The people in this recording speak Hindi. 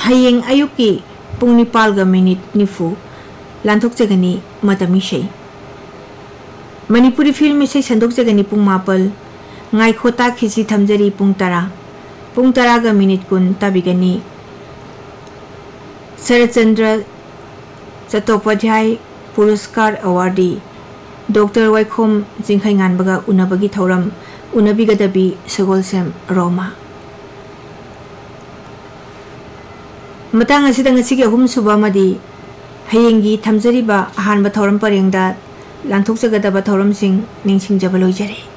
हयेंग अयुकी पुंग निपालगा मिनिट निफु लांथोकजगनी मतमी शै मणिपुरी फिल्म इसे संदोकजगनी पुंग मापल ngaikota khisi thamjari pung tara ga minute kun tabigani Sarachandra Chattopadhyay Puruskar Awardee Dr. Waikhom Jingkhai Nganbaga unabagi thauram unabigadabi Sagolsem Roma matang asida ngasigi ahum suba madi hayengi thamjariba ahanba thauram parengda langthokjagadaba thauram sing ningsingjaba loijare